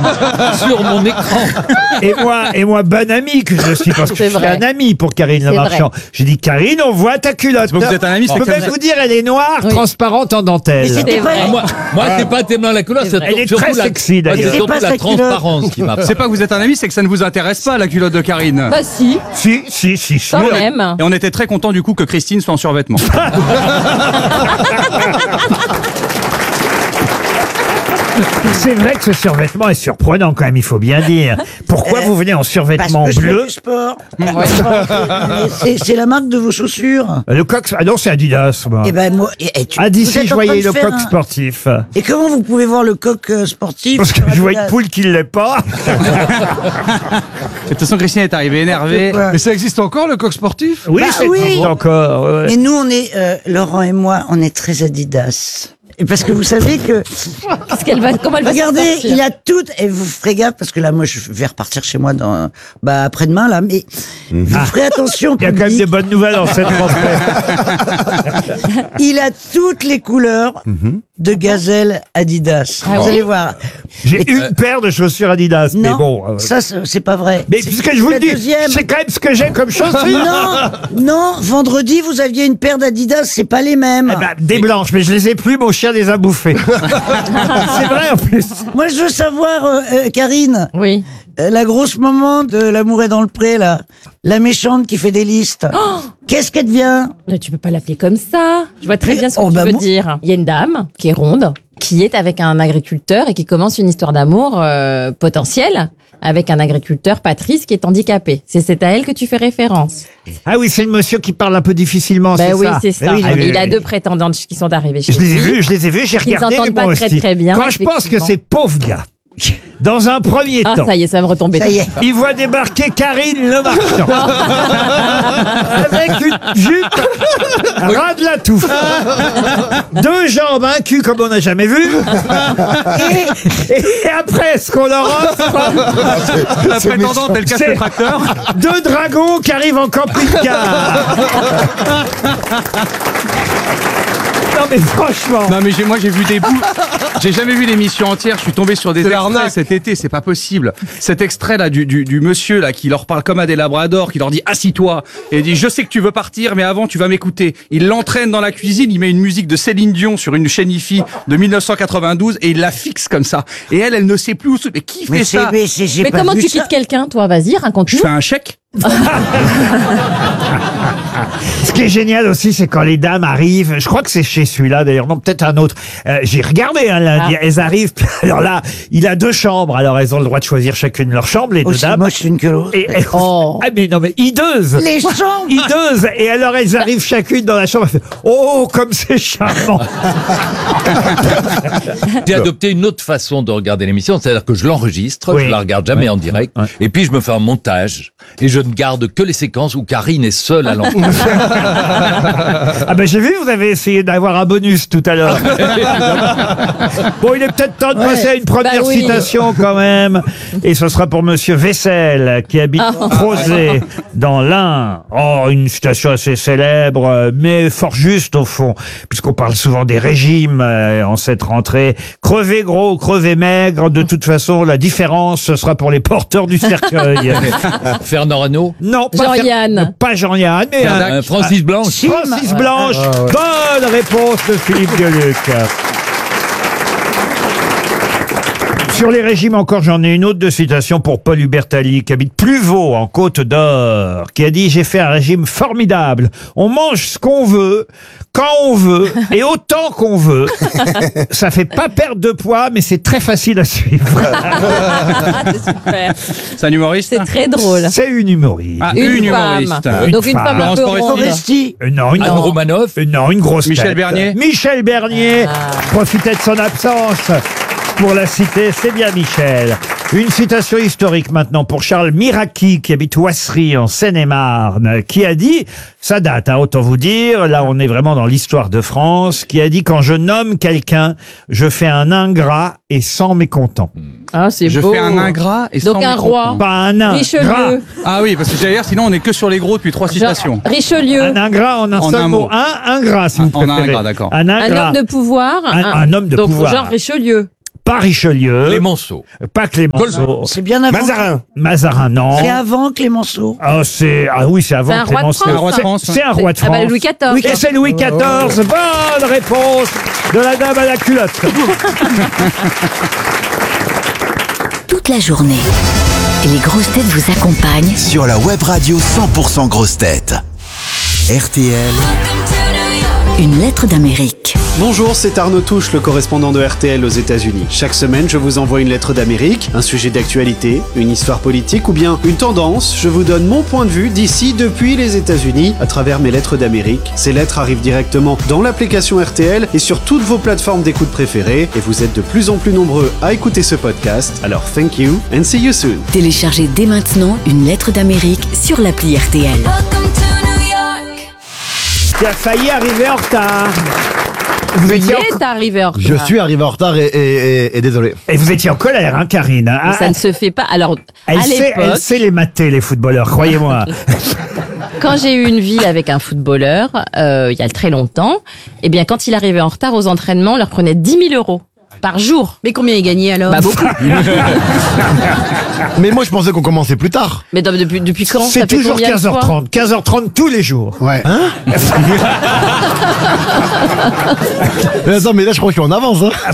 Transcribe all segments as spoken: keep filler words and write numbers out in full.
sur mon écran. Et moi, et moi, bon ami que je suis, parce que C'est je suis vrai. un ami pour Karine Le C'est Marchand. J'ai dit, Karine, on voit ta culotte. C'est pas que vous êtes un ami, c'est Je que peux ça même vous- vous dire, elle est noire, Oui. transparente en dentelle. C'est vrai. Moi, moi c'est pas tellement la couleur, c'est Elle est surtout très la, sexy, moi, d'ailleurs. c'est C'est surtout pas la sa culotte. transparence qui m'a. C'est pas que vous êtes un ami, c'est que ça ne vous intéresse pas, la culotte de Karine. Bah si, Si, si, si, si. quand Nous, on est- même. Et on était très contents du coup que Christine soit en survêtement. C'est vrai que ce survêtement est surprenant quand même, il faut bien dire. Pourquoi vous venez en Parce survêtement que je fais bleu? du sport. C'est- C'est la marque de vos chaussures. Le coq, ah non, c'est Adidas, moi. Eh ben moi, et, et tu, Ah, vous d'ici, êtes je en train voyais de le faire coq un- sportif. Et comment vous pouvez voir le coq euh, sportif Parce que sur je vois une Adidas poule qui ne l'est pas. De toute façon, Christine est arrivée énervée. Ouais. Mais ça existe encore, le coq sportif? Oui, Bah c'est oui. existe encore. ouais. Et nous, on est, euh, Laurent et moi, on est très Adidas. Et parce que vous savez que, Qu'est-ce qu'elle va, comment elle va s'en regardez, sortir il a tout, et vous ferez gaffe, parce que là, moi, je vais repartir chez moi dans, bah, après-demain, là, mais vous ferez attention. Il y a quand même public. des bonnes nouvelles dans cette rentrée. Il a toutes les couleurs de gazelle Adidas. Ah vous oui allez voir. J'ai une paire de chaussures Adidas, mais Non, bon. euh, ça, c'est c'est pas vrai. mais C'est- puisque je vous le la dis, deuxième. c'est quand même ce que j'ai comme chaussures. Non, non, vendredi, vous aviez une paire d'Adidas, c'est pas les mêmes. Eh ben, des blanches, mais je les ai plus, mon chien les a bouffées. C'est vrai en plus. Moi, je veux savoir, euh, euh, Karine, Oui. euh, la grosse maman de L'amour est dans le pré, là, la méchante qui fait des listes. Qu'est-ce qu'elle devient? Mais tu peux pas l'appeler comme ça. Je vois très Mais- bien ce que oh, tu bah, veux moi- dire. Il y a une dame qui est ronde, qui est avec un agriculteur et qui commence une histoire d'amour euh, potentielle avec un agriculteur, Patrice, qui est handicapé. C'est c'est à elle que tu fais référence. Ah oui, c'est le monsieur qui parle un peu difficilement, Ben c'est oui, ça. c'est ça. Ah oui, Et oui, il a oui. deux prétendantes qui sont arrivées chez Je les ai lui. vus, je les ai vus, j'ai Qui ne regardé s'entendent pas moi très, aussi. très bien, Quand je pense que effectivement. ces pauvres gars, dans un premier Ah, temps, ça y est, ça va me retomber. Ça y est. ils voient débarquer Karine Le Marchand avec une jupe ras de la touffe, deux jambes, un cul comme on n'a jamais vu, et, et après ce qu'on leur offre, La prétendante, elle casse C'est- le tracteur. deux dragons qui arrivent en camping-car. Non mais franchement. Non mais j'ai- moi j'ai vu des bouts. J'ai jamais vu l'émission entière. Je suis tombé sur des C'est extraits l'arnaque. cet été. C'est pas possible. Cet extrait là du, du, du monsieur là qui leur parle comme à des labradors, qui leur dit assis-toi et il dit je sais que tu veux partir mais avant tu vas m'écouter. Il l'entraîne dans la cuisine. Il met une musique de Céline Dion sur une chaîne IFI de mille neuf cent quatre-vingt-douze et il la fixe comme ça. Et elle, elle ne sait plus où se. Mais qui fait Mais c'est, ça? mais c'est, j'ai Mais pas comment vu tu ça. quittes quelqu'un, toi? Vas-y, Je raconte-nous. fais un chèque. Ce qui est génial aussi, c'est quand les dames arrivent. Je crois que c'est chez celui-là, d'ailleurs, non, peut-être un autre. Euh, j'ai regardé, hein, lundi. Ah. Elles arrivent. Alors là, il a deux chambres. Alors elles ont le droit de choisir chacune leur chambre, les deux Aussi dames. moche l'une que l'autre. Et, et- Oh. Ah mais non mais hideuse. Les chambres. Hideuse. Et alors elles arrivent chacune dans la chambre. elles font, oh comme c'est charmant. J'ai adopté une autre façon de regarder l'émission, c'est-à-dire que je l'enregistre, Oui. je la regarde jamais en direct, et puis je me fais un montage, et je ne garde que les séquences où Karine est seule à l'antenne. Ah ben j'ai vu, vous avez essayé d'avoir un bonus tout à l'heure. Bon, il est peut-être temps de Ouais. passer à une première Bah oui. citation quand même. Et ce sera pour Monsieur Vessel, qui habite Crozet, dans l'Ain. Oh, une citation assez célèbre, euh, mais fort juste au fond, puisqu'on parle souvent des régimes euh, en cette rentrée. Crever gros, crever maigre, de toute façon, la différence, ce sera pour les porteurs du cercueil. Fernand Reynaud, Non, pas Jean-Yann. Fer- Pas Jean-Yann, mais un, euh, Francis Blanche. Francis Blanche. Bonne réponse de Philippe Gueluc. Sur les régimes encore, j'en ai une autre de citation pour Paul Hubertali, qui habite Pluvaux, en Côte d'Or, qui a dit « J'ai fait un régime formidable. On mange ce qu'on veut, quand on veut, et autant qu'on veut. Ça fait pas perdre de poids, mais c'est très facile à suivre. Ah, c'est super. C'est un humoriste. C'est très drôle. C'est une humoriste. Ah, Une, une femme. humoriste. Donc une femme. femme un Laurence peu Foresti. ronde. Foresti. Euh, non, une, Anne Romanoff, Euh, non, une grosse Michel tête. Bernier. Michel Bernier profitait de son absence pour la citer, c'est bien Michel. Une citation historique maintenant pour Charles Miraki, qui habite Ouassery en Seine-et-Marne, qui a dit, ça date, hein, autant vous dire, là on est vraiment dans l'histoire de France, qui a dit « Quand je nomme quelqu'un, je fais un ingrat et sans mécontent. Ah, c'est Je beau. fais un ingrat et Donc sans un mécontent. roi. Pas un ingrat. Richelieu. Ah oui, parce que j'allais dire, sinon on est que sur les gros depuis trois citations. Genre, Richelieu. Un ingrat en un En seul un mot. mot. Un ingrat, si vous En un préférez. ingrat, d'accord. Un Un ingrat. homme de pouvoir. Un- un homme de donc, pouvoir. genre Richelieu. Pas Richelieu. Clémenceau. Pas Clémenceau. C'est bien avant. Mazarin. Mazarin, non. C'est avant Clémenceau. Ah, c'est, ah oui, c'est avant C'est un roi de Clémenceau. France. Un roi de C'est- France, C'est un roi de Ah France. bah, Louis quatorze. Et c'est Louis quatorze. Bonne réponse de la dame à la culotte. Toute la journée, les grosses têtes vous accompagnent Sur la web radio cent pour cent grosses têtes. R T L. une lettre d'Amérique. Bonjour, c'est Arnaud Touche, le correspondant de R T L aux États-Unis. Chaque semaine, je vous envoie une lettre d'Amérique, un sujet d'actualité, une histoire politique ou bien une tendance. Je vous donne mon point de vue d'ici, depuis les États-Unis, à travers mes lettres d'Amérique. Ces lettres arrivent directement dans l'application R T L et sur toutes vos plateformes d'écoute préférées. Et vous êtes de plus en plus nombreux à écouter ce podcast. Alors, thank you and see you soon. Téléchargez dès maintenant une lettre d'Amérique sur l'appli R T L. Qui a failli arriver en retard. Vous Il étiez en... est arrivé en retard. Je suis arrivé en retard et, et, et, et désolé. Et vous étiez en colère, hein, Karine. Mais Ah, ça ne se fait pas. Alors, elle, à sait, elle l'époque, sait les mater, les footballeurs, croyez-moi. quand j'ai eu une vie avec un footballeur, euh, il y a très longtemps, eh bien, quand il arrivait en retard aux entraînements, on leur prenait dix mille euros par jour. Mais combien il gagnait alors? Bah, beaucoup. Mais moi, je pensais qu'on commençait plus tard. Mais donc, depuis, depuis quand? Ça C'est fait toujours combien de quinze heures fois trente. quinze heures trente tous les jours. Ouais. Hein Mais attends, mais là, je crois que je suis en avance. Hein.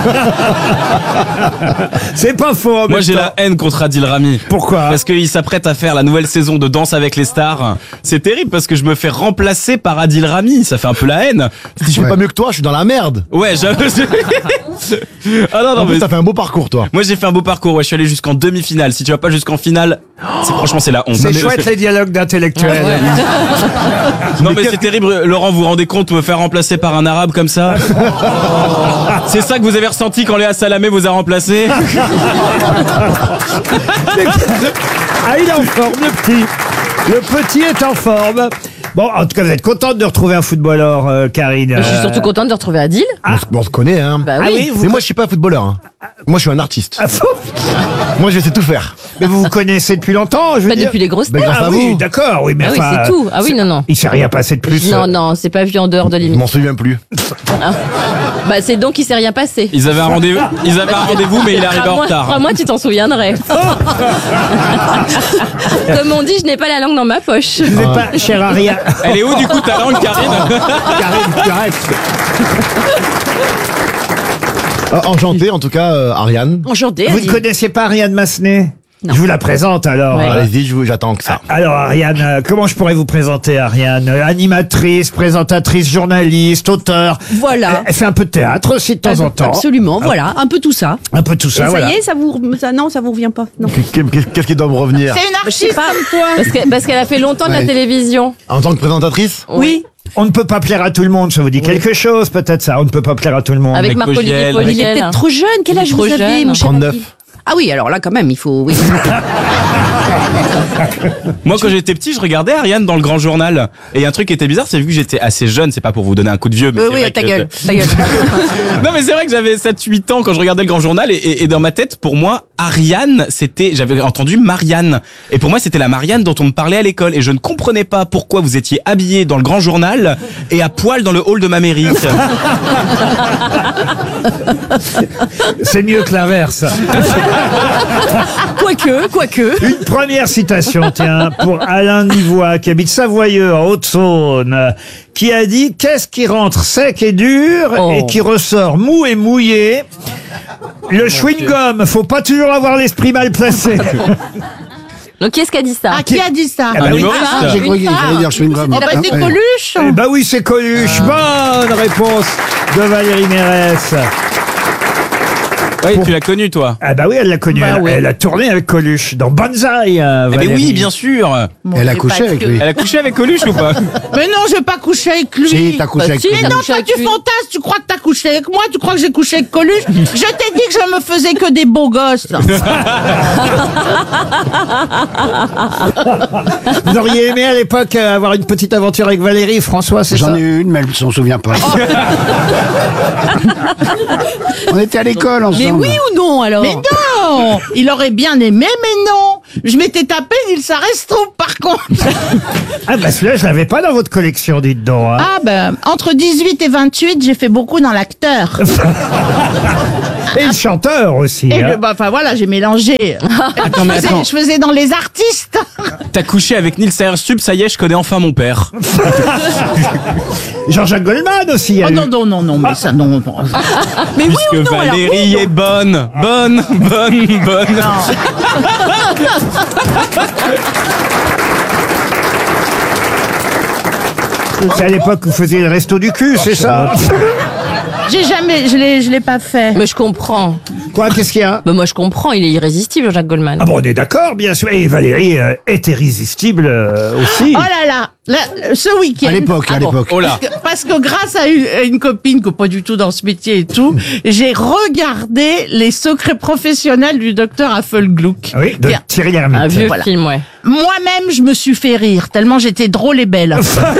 C'est pas faux. en Moi même j'ai temps. la haine contre Adil Rami. Pourquoi? Parce qu'il s'apprête à faire la nouvelle saison de Danse avec les stars. C'est terrible parce que je me fais remplacer par Adil Rami. Ça fait un peu la haine. Si je fais Ouais. pas mieux que toi, je suis dans la merde. Ouais, j'avoue. Ah non, non, En plus, mais t'as fait un beau parcours, toi. moi j'ai fait un beau parcours. Ouais, je suis allé jusqu'en demi-finale. Si tu vas pas jusqu'en finale, c'est franchement c'est la honte. C'est Non, mais- chouette les dialogues d'intellectuels. Non mais c'est terrible, Laurent, vous vous rendez compte, me faire remplacer par un arabe comme ça? C'est ça que vous avez ressenti quand Léa Salamé vous a remplacé? Ah, il est en forme, le petit. Le petit est en forme. Bon, en tout cas, vous êtes contente de retrouver un footballeur, euh, Karine. Je suis Euh, surtout contente de retrouver Adil. On se- On se connaît, hein. Bah Ah oui. oui, vous... Mais moi, je suis pas footballeur. Hein. Moi, je suis un artiste. Ah, fou. Moi, je sais tout faire. Mais vous vous connaissez depuis longtemps, je veux Pas dire. depuis les grosses Ben, têtes. grâce Ah à oui, vous. d'accord, oui, mais Ah oui, enfin, c'est tout. Ah oui, non, non. il s'est rien passé de plus. Non, non, c'est pas vu en dehors de Je l'émission. m'en souviens plus. Bah, c'est donc qu'il s'est rien passé. Ils avaient un rendez-vous, ils avaient un rendez-vous, mais il est arrivé en Crois-moi- retard. Crois-moi, tu t'en souviendrais. Comme on dit, je n'ai pas la langue dans ma poche. Vous n'êtes pas, cher Ariane. Elle est où du coup ta langue, Karine? Karine, tu arrêtes. Euh, enchanté, en tout cas, euh, Ariane. Enchanté, Vous ne Adil. connaissiez pas Ariane Massenet? Non. Je vous la présente alors. Ouais. Euh, Allez-y, je vous- j'attends que ça. Alors Ariane, euh, comment je pourrais vous présenter Ariane? Euh, Animatrice, présentatrice, journaliste, auteur. Voilà. Elle, elle fait un peu de théâtre aussi de temps en temps. Absolument, voilà, un peu tout ça. Un peu tout Et ça, ça voilà. y est, ça vous, ça, non, ça vous revient pas. Non. Qu'est- Qu'est-ce qui doit me revenir? une Je sais pas. Parce que- parce qu'elle a fait longtemps de la Ouais. télévision. En tant que présentatrice? Oui. On ne peut pas plaire à tout le monde, ça vous dit quelque chose peut-être ça? On ne peut pas plaire à tout le monde. Avec Avec Marc-Olivier Fogiel. Il est Fogiel. peut-être trop jeune. Quel Il est âge trop vous avez, jeune. mon cher trente-neuf. Adil? Ah oui, alors là, quand même, il faut. Oui. Moi, quand j'étais petit, je regardais Ariane dans le Grand Journal. Et il y a un truc qui était bizarre, c'est vu que j'étais assez jeune, c'est pas pour vous donner un coup de vieux, mais Oui, c'est oui, vrai ta que- gueule, ta gueule. Non, mais c'est vrai que j'avais sept huit ans quand je regardais le Grand Journal et, et, et dans ma tête, pour moi, Ariane, c'était, j'avais entendu Marianne. Et pour moi, c'était la Marianne dont on me parlait à l'école. Et je ne comprenais pas pourquoi vous étiez habillé dans le Grand Journal et à poil dans le hall de ma mairie. C'est mieux que l'inverse. Quoique, quoique. Une première citation, tiens, pour Alain Nivois, qui habite Savoyeux, en Haute-Saône, euh, qui a dit « Qu'est-ce qui rentre sec et dur Oh. et qui ressort mou et mouillé ?» Le chewing-gum, faut pas toujours avoir l'esprit mal placé. Donc, qui est-ce qui a dit ça? Ah, qui a dit ça? Ah bah Un oui. humoriste. Ah, J'ai cru qu'il une fallait femme. dire chewing-gum. Oh, bah, c'est Coluche. Eh bah oui, c'est Coluche. Bonne réponse de Valérie Mérès. Oui, tu l'as connu, toi. Ah bah oui, elle l'a connue. Bah elle, oui. elle a tourné avec Coluche dans Banzai. euh, Eh ben Valérie. oui, bien sûr. Elle a couché avec lui. Elle a couché avec Coluche ou pas? Mais non, je vais pas coucher avec lui. Si, t'as couché Bah avec si, lui. t'as Non, couché toi, avec tu lui. fantasmes, tu crois que t'as couché avec moi, tu crois que j'ai couché avec Coluche. Je t'ai dit que je me faisais que des beaux gosses. Vous auriez aimé à l'époque euh, avoir une petite aventure avec Valérie et François, c'est ça? J'en ai eu une, mais elle s'en souvient pas. On était à l'école ensemble. Mais oui ou non, alors? Mais non! Il aurait bien aimé, mais non! Je m'étais tapé Nils Arestrup, par contre. Ah bah celui-là, je l'avais pas dans votre collection, dites donc. Hein. Ah ben, entre dix-huit et vingt-huit, j'ai fait beaucoup dans l'acteur. Et le chanteur aussi. Et hein. le- bah, enfin voilà, j'ai mélangé. Attends, mais je, faisais, attends. je faisais dans les artistes. T'as couché avec Nils Aerstup, ça y est, je connais enfin mon père. Jean-Jacques Goldman aussi. il y a Oh eu- non, non, non, non, mais ça, non. non. Mais oui Puisque ou non, alors, Valérie oui ou non est bonne, bonne, bonne, bonne. C'est à l'époque où vous faisiez le resto du cul, c'est ça? J'ai jamais, je l'ai, je l'ai pas fait. Mais je comprends. Quoi, qu'est-ce qu'il y a? Bah, moi, je comprends. Il est irrésistible, Jacques Goldman. Ah bon, on est d'accord, bien sûr. Et Valérie euh, est irrésistible euh, aussi. Oh là là, là, ce week-end. À l'époque, à Ah bon. l'époque. Oh là. Parce que, parce que grâce à une, à une copine qui n'est pas du tout dans ce métier et tout, j'ai regardé Les secrets professionnels du docteur Affelgluck. Oui, de Tiens. Thierry Lhermitte. Un vieux Voilà. film, ouais. Moi-même, je me suis fait rire, tellement j'étais drôle et belle.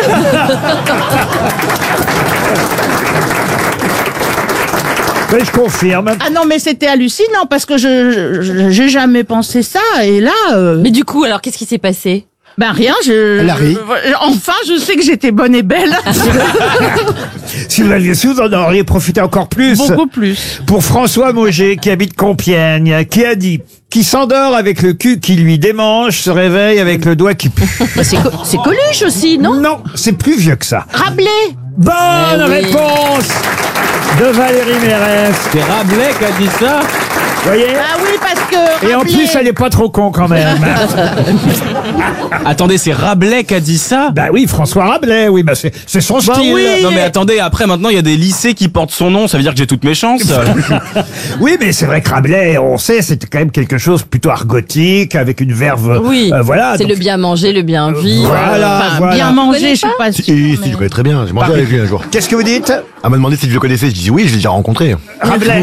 Oui, je confirme. Ah non, mais c'était hallucinant, parce que je, je- j'ai jamais pensé ça, et là... euh, Mais du coup, alors, qu'est-ce qui s'est passé? ben rien, je... Elle a ri. je- Enfin, je sais que j'étais bonne et belle. Si vous aviez su, vous en auriez profité encore plus. Beaucoup plus. Pour François Mauger, qui habite Compiègne, qui a dit « Qui s'endort avec le cul qui lui démange, se réveille avec le doigt qui pue. Bah, c'est, Co- c'est Coluche aussi, » non Non, c'est plus vieux que ça. Rabelais. Bonne Eh oui. réponse de Valérie Mérès. C'est Rabelais qui a dit ça. Vous voyez? Ah oui, parce que... Et en Rabelais- plus, elle est pas trop con quand même. Attendez, c'est Rabelais qui a dit ça. Bah oui, François Rabelais, oui, bah c'est c'est son Bah style. oui. Non mais attendez, après maintenant il y a des lycées qui portent son nom, ça veut dire que j'ai toutes mes chances. Oui, mais c'est vrai que Rabelais, on sait, c'était quand même quelque chose plutôt argotique, avec une verve. Oui. euh, voilà. C'est donc- le bien manger, le bien vivre. Voilà, Enfin, voilà. bien manger, je suis pas Si, sûre. si, mais- je connais très bien. J'ai mangé avec lui un jour. Qu'est-ce que vous dites? Elle m'a demandé si je le connaissais. Je dis oui, je l'ai déjà rencontré. Rabelais.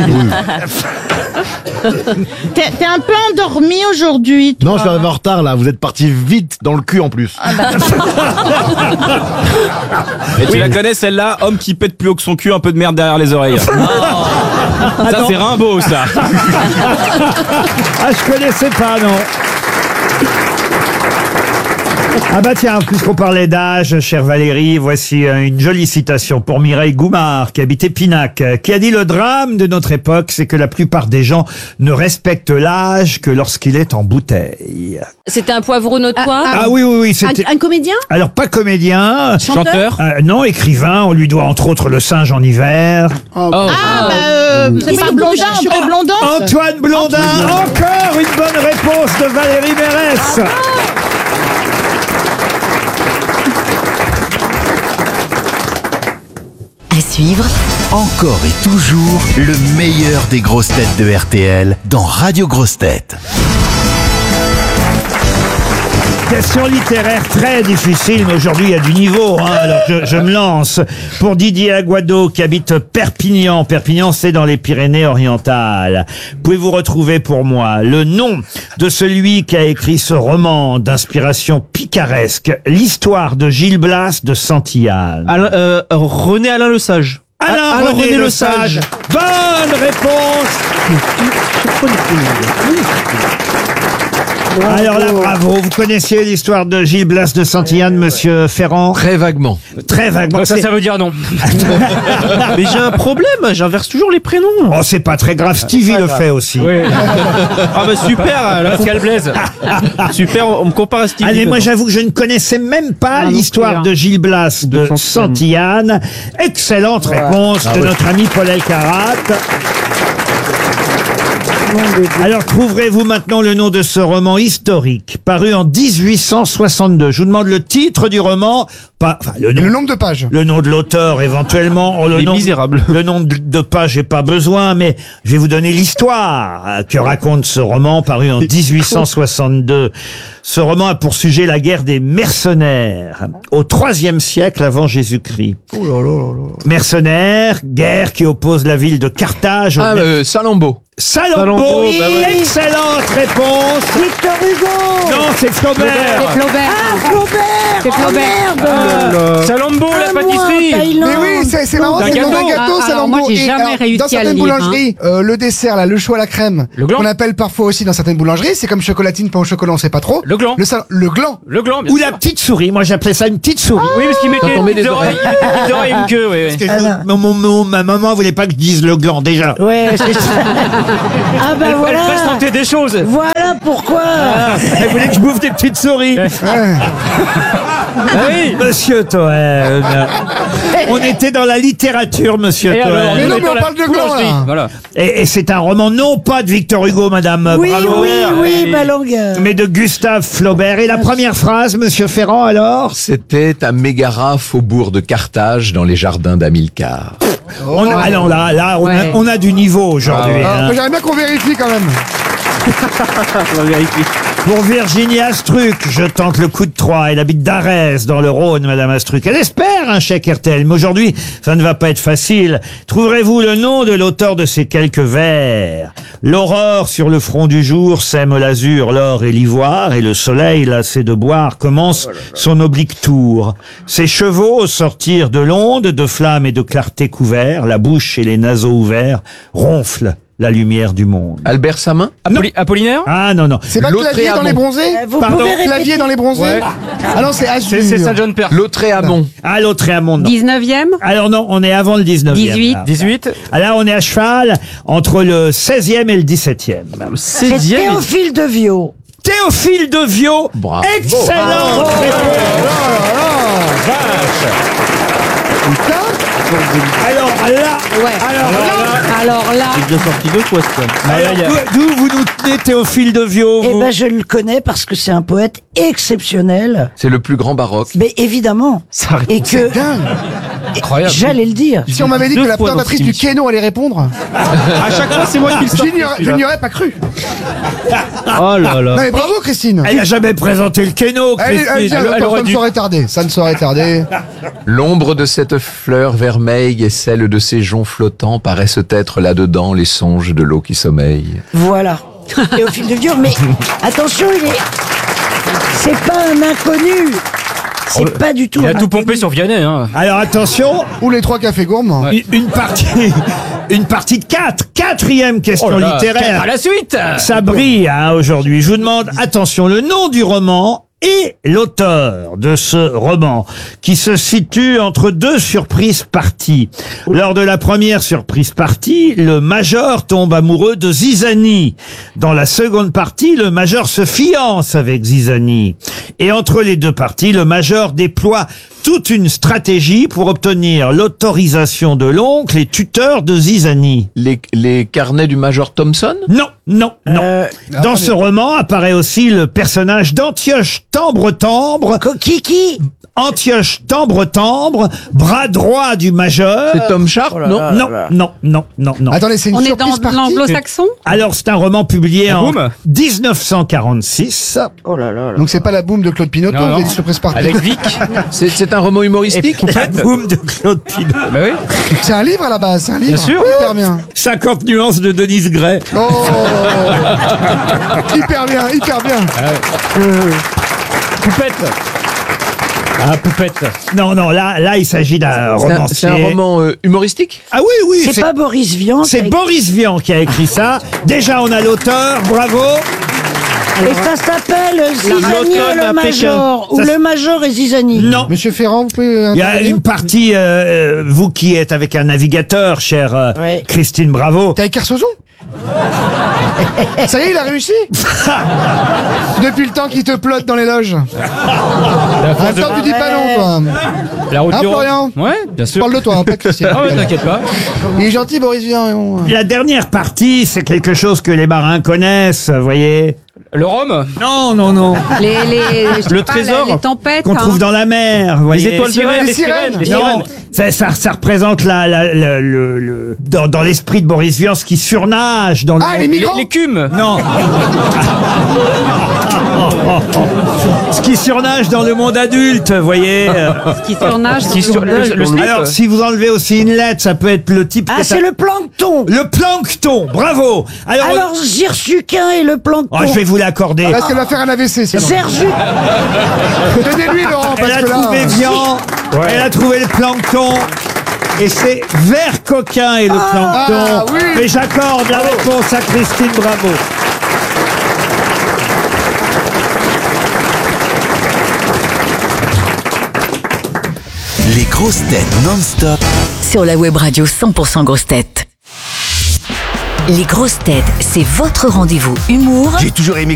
T'es, t'es un peu endormi aujourd'hui, toi. Non, je suis arrivé en retard là. Vous êtes parti vite dans le cul en plus. Et tu la connais celle-là, homme qui pète plus haut que son cul, un peu de merde derrière les oreilles. Ça c'est Rimbaud ça. Ah, je connaissais pas, non. Ah bah tiens, puisqu'on parlait d'âge, chère Valérie, voici euh, une jolie citation pour Mireille Goumard, qui habite Épinac, euh, qui a dit « Le drame de notre époque, c'est que la plupart des gens ne respectent l'âge que lorsqu'il est en bouteille. C'était un poivron notoire. » Ah oui, oui, oui, c'était... Un, un comédien? Alors, pas comédien, Chanteur. euh, non, écrivain, on lui doit entre autres Le singe en hiver. Oh. Ah, bah, euh, c'est C'est pas pas Blondin, Blondin, André Blondin. ça. Antoine Blondin, encore une bonne réponse de Valérie Mérès. À suivre, Encore et toujours le meilleur des grosses têtes de R T L dans Radio Grosses Têtes. Question littéraire très difficile, mais aujourd'hui il y a du niveau, hein, alors je, je me lance. Pour Didier Aguado qui habite Perpignan, Perpignan c'est dans les Pyrénées-Orientales. Pouvez-vous retrouver pour moi le nom de celui qui a écrit ce roman d'inspiration picaresque, l'histoire de Gil Blas de Santillane? Alain- euh, René Alain Le Sage. Alain, Alain René, René Le Le Sage. Sage. Bonne réponse. Alors là, bravo. Vous connaissiez l'histoire de Gil Blas de Santillane, monsieur Ferrand? Très vaguement. Très vaguement. Ça, C'est- ça veut dire non. Mais j'ai un problème, j'inverse toujours les prénoms. Oh, c'est pas très grave. Stevie le fait aussi. Ah bah super, la Pascal Blaise. Super, on me compare à Stevie. Allez, moi dedans. j'avoue que je ne connaissais même pas Ah, non l'histoire plus, hein. de Gil Blas de, De Santillane. Excellente réponse de notre ami Paul Elkarat. Alors, trouverez-vous maintenant le nom de ce roman historique, paru en dix-huit cent soixante-deux. Je vous demande le titre du roman, pas, enfin, le nom, Le nombre de pages. le nom de l'auteur éventuellement. Oh, le Les nom, Misérables. Le nom de, de page, j'ai pas besoin, mais je vais vous donner l'histoire euh, que raconte ce roman paru en dix-huit cent soixante-deux. Ce roman a pour sujet la guerre des mercenaires au troisième siècle avant Jésus-Christ. Mercenaires, guerre qui oppose la ville de Carthage au Ah, euh, Salammbô. Salammbô. Salammbô, bah ouais. Excellente réponse. Victor Hugo. Non, c'est Flaubert. C'est Flaubert. Ah, Flaubert. C'est Flaubert. Oh, merde. Salombo, la Ah, moi, pâtisserie. Thaïlande. Mais oui, c'est c'est marrant, D'un c'est le nom d'un gâteau. gâteau, Ah, ça alors moi, j'ai Et, jamais alors, réussi dans à certaines le lire, hein. boulangeries, euh, le dessert, là, le choix à la crème, Le gland. qu'on appelle parfois aussi dans certaines boulangeries, c'est comme chocolatine, pain au chocolat, on sait pas trop. Le gland. Le, sal- le gland. Le gland, bien Ou sûr. la petite souris. Moi, j'appelais ça une petite souris. Oui, parce qu'il mettait on met des des oreilles, des oreilles et une queue, oui, oui. Parce que je- mon, mon- mon- ma maman voulait pas que je dise le gland déjà. Ouais, c'est ça. Ah bah Elle, elle voilà. fasse tenter des choses. Voilà pourquoi. Elle voulait que je bouffe des petites souris. Ah oui. Monsieur Toen, on était dans la littérature, monsieur Et alors, Toen. Mais nous, non, on est mais dans on la parle de gland, boulangerie. là. Voilà. Et, et c'est un roman non pas de Victor Hugo, madame Oui, Bravo, oui, oui, Allez. ma langue. mais de Gustave Flaubert. Et la première phrase, monsieur Ferrand, alors C'était à Mégara, faubourg de Carthage, dans les jardins d'Hamilcar. on a, ah non, là, là, on, a, Ouais. on a du niveau aujourd'hui. Ah, hein. moi, j'aimerais bien qu'on vérifie quand même. On va vérifier. Pour Virginie Astruc, je tente le coup de trois. Elle habite d'Arès, dans le Rhône, madame Astruc. Elle espère un chèque R T L, mais aujourd'hui, ça ne va pas être facile. Trouverez-vous le nom de l'auteur de ces quelques vers? L'aurore sur le front du jour sème l'azur, l'or et l'ivoire, et le soleil, lassé de boire, commence son oblique tour. Ses chevaux, au sortir de l'onde, de flammes et de clarté couverts, la bouche et les naseaux ouverts, ronflent la lumière du monde. Albert Samin? Appoli- Apollinaire. Ah non, non. C'est pas Clavier dans les bronzés? Euh, Vous Pardon, pouvez répéter. Clavier dans les bronzés? Ouais. Ah non, c'est Azur. C'est c'est Saint-John Perse. Lautréamont. Ah, l'autre est à monde. dix-neuvième. Alors non, on est avant le dix-neuvième. dix-huit. là. dix-huit. Ah, là, on est à cheval entre le seizième et le dix-septième. C'est seizième. Théophile de Viau. Théophile de Viau. Bravo. Excellent. Alors là, Ouais. alors là, Alors là, Il est bien sorti deux fois, ce temps. alors, d'où d'où vous nous tenez Théophile de Viau Eh vous ben, je le connais parce que c'est un poète exceptionnel. C'est le plus grand baroque. Mais évidemment. Ça Et que, Dingue. Incroyable. j'allais le dire. Si on m'avait dit Deux que la fois dans présentatrice cette du émission. Keno allait répondre, À chaque fois, c'est moi qui le sors. je n'y aurais- je n'y aurais pas cru. Oh là là. Non mais bravo Christine. Elle n'a jamais présenté le Keno, Elle, elle, Christine. elle, elle ça aurait ne dû. saurait tarder. Ça ne saurait tarder. L'ombre de cette fleur vermeille et celle de ces joncs flottants paraissent être là-dedans les songes de l'eau qui sommeille. Voilà. Théophile de Viau. Mais attention, il est. C'est pas un inconnu. C'est pas du tout. Il a un tout inconnu. pompé sur Vianney, hein. Alors attention, Ou les trois cafés gourmands. une- une partie, une partie de quatre, quatrième question Oh là là, littéraire. À la suite. Ça brille hein, aujourd'hui. Je vous demande, attention, le nom du roman et l'auteur de ce roman, qui se situe entre deux surprises parties. Lors de la première surprise partie, le major tombe amoureux de Zizanie. Dans la seconde partie, le major se fiance avec Zizanie. Et entre les deux parties, le major déploie toute une stratégie pour obtenir l'autorisation de l'oncle et tuteur de Zizanie. Les, les carnets du major Thompson? Non, non, non. Euh, Dans ce roman apparaît aussi le personnage d'Antioche Tambre-Tambre. Kiki. Antioche Tambre-Tambre, bras droit du majeur. C'est Tom Sharp, Oh là non? là. Non, non, non, non, non. Attendez, c'est une on est surprise dans partie. l'anglo-saxon. Alors, c'est un roman publié La en Boum dix-neuf cent quarante-six. Oh là là. là. Donc c'est pas la boum de Claude Pinoteau, Non, non. c'est une surprise partie. Avec Vic. C'est c'est un roman humoristique? La boum de Claude Pinault. Bah oui. C'est un livre à la base, c'est un livre. Bien sûr. Hyper bien. cinquante nuances de Denise Gray. Oh. Hyper bien, hyper bien. Poupette. Ah, Poupette. Non, non, là, là, il s'agit d'un C'est un, romancier. c'est un roman euh, humoristique? Ah oui, oui. C'est pas Boris Vian. C'est qui a- Boris Vian qui a écrit ça. Déjà, on a l'auteur. Bravo. Et ça s'appelle Zizanie et l'automne le à Major. Ou Ça, le Major et Zizanie. Non. Monsieur Ferrand, vous pouvez. euh, Il y a intervenir une partie, euh, euh, vous qui êtes avec un navigateur, chère euh, Ouais. Christine Bravo. T'es avec Kersozon? Ça y est, il a réussi. Depuis le temps qu'il te plotte dans les loges. La En France même de- temps, tu dis pas non, toi. La route Hein, du Rhum. Florian Ouais, bien sûr. Parle de toi, hein, pas de Christian. Ah ouais, t'inquiète pas. Il est gentil, Boris Vian. et on- La dernière partie, c'est quelque chose que les marins connaissent, vous voyez. Le Rhum. Non, non, non. Les, les, je sais Le pas, trésor les, les tempêtes. Qu'on hein. trouve dans la mer, vous voyez. Les étoiles de sirènes, mer, les les sirènes. sirènes. Les Non, sirènes. ça, ça, ça représente la, la, la- le, le- dans, dans l'esprit de Boris Vian ce qui surnage dans le Ah, les monde. migrants. L'écume. Non. Ce qui surnage dans le monde adulte, vous voyez. Ce qui surnage, Qui sur- le- le slip. Alors, si vous enlevez aussi une lettre, ça peut être le type... Ah, qui est c'est un- le plancton. Le plancton, bravo. Alors, Alors, Zirsuquin et le plancton. oh, je vais vous l'accorder. Parce qu'elle va faire un A V C, sinon. Zerju. Donnez-lui, Laurent, Elle parce a que là... trouvé bien, elle a trouvé le plancton. Et c'est vert coquin et le plancton. Ah, oui. Et j'accorde la réponse à Christine Bravo. Les grosses têtes non-stop Sur la web radio cent pour cent grosses têtes. Les grosses têtes, c'est votre rendez-vous humour J'ai toujours aimé